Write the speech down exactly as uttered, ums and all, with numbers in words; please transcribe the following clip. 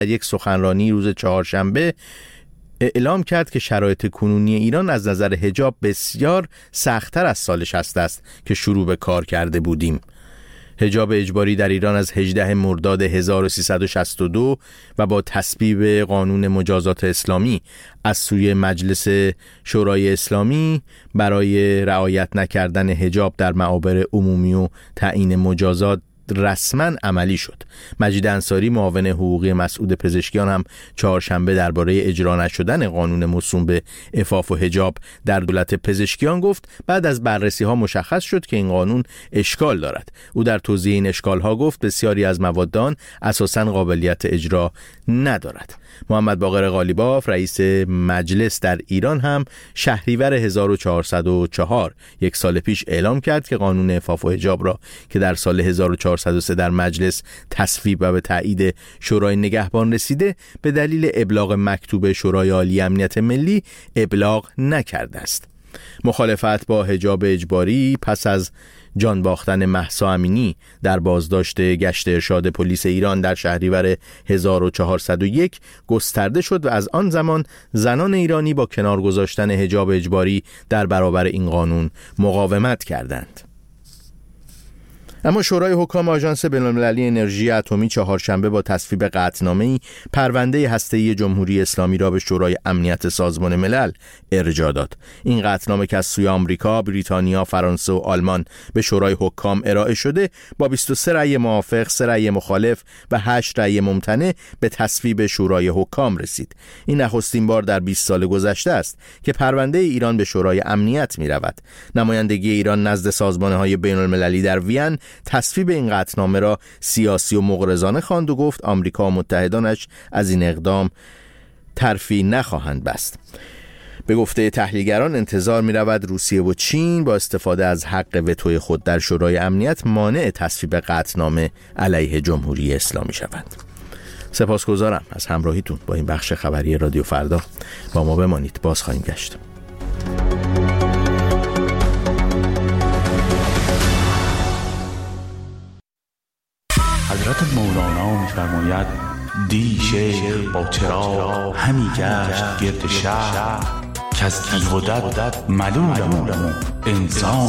در یک سخنرانی روز چهارشنبه اعلام کرد که شرایط کنونی ایران از نظر حجاب بسیار سخت‌تر از سال شصت است که شروع به کار کرده بودیم. حجاب اجباری در ایران از هجدهم مرداد هزار و سیصد و شصت و دو و با تصویب قانون مجازات اسلامی از سوی مجلس شورای اسلامی برای رعایت نکردن حجاب در معابر عمومی و تعیین مجازات رسما عملی شد. مجید انصاری معاون حقوقی مسعود پزشکیان هم چهارشنبه درباره اجرا نشدن قانون موسوم به عفاف و حجاب در دولت پزشکیان گفت بعد از بررسی ها مشخص شد که این قانون اشکال دارد. او در توضیح این اشکال ها گفت بسیاری از مواد آن اساساً قابلیت اجرا ندارد. محمد باقر قالیباف رئیس مجلس در ایران هم شهریور هزار و چهارصد و چهار یک سال پیش اعلام کرد که قانون عفاف و حجاب را که در سال هزار و چهارصد و سه در مجلس تصویب و به تایید شورای نگهبان رسیده به دلیل ابلاغ مکتوب شورای عالی امنیت ملی ابلاغ نکرده است. مخالفت با حجاب اجباری پس از جان باختن مهسا امینی در بازداشت گشت ارشاد پلیس ایران در شهریور هزار و چهارصد و یک گسترده شد و از آن زمان زنان ایرانی با کنار گذاشتن حجاب اجباری در برابر این قانون مقاومت کردند. اما شورای حکام آژانس بین‌المللی انرژی اتمی چهارشنبه با تصویب قطعنامه‌ای پرونده هسته‌ای جمهوری اسلامی را به شورای امنیت سازمان ملل ارجاع داد. این قطعنامه که از سوی آمریکا، بریتانیا، فرانسه و آلمان به شورای حکام ارائه شده با بیست و سه رأی موافق، سه رأی مخالف و هشت رأی ممتنع به تصویب شورای حکام رسید. این نخستین بار در بیست سال گذشته است که پرونده ایران به شورای امنیت می‌رود. نمایندگی ایران نزد سازمان‌های بین‌المللی در وین تصویب این قطعنامه را سیاسی و مغرضانه خواند و گفت آمریکا و متحدانش از این اقدام ترفیع نخواهند بست. به گفته تحلیلگران انتظار می رود روسیه و چین با استفاده از حق وتوی خود در شورای امنیت مانع تصویب قطعنامه علیه جمهوری اسلامی شوند. سپاسگزارم از همراهیتون با این بخش خبری رادیو فردا. با ما بمانید، باز خواهیم گشت. حضرت مولانا می‌فرماید دی شیخ با چراغ همی گشت گرد شهر که از بیهدت ملولم انسان